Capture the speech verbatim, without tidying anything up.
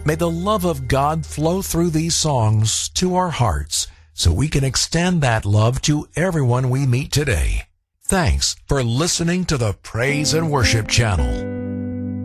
May the love of God flow through these songs to our hearts so we can extend that love to everyone we meet today. Thanks for listening to the Praise and Worship Channel.